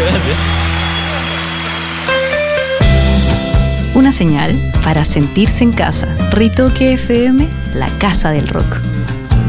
Gracias. Una señal para sentirse en casa. Ritoque FM, la casa del rock.